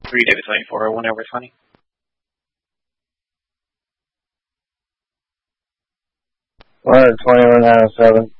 3 David 24, 1 over 20. $121 out of 7.